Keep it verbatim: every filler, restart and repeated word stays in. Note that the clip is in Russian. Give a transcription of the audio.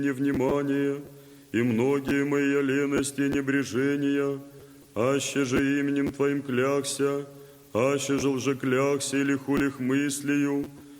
невнимание, и многие мои лености и небрежения, аще же именем Твоим клякся, аще же лжеклякся или хулих мыслью,